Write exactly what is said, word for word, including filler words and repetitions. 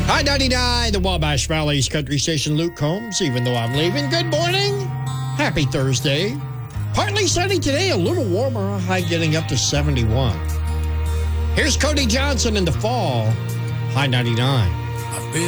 High ninety-nine, the Wabash Valley's country station, Luke Combs. Even though I'm leaving, good morning. Happy Thursday. Partly sunny today, a little warmer, a high getting up to seventy-one. Here's Cody Johnson in the fall. High ninety-nine.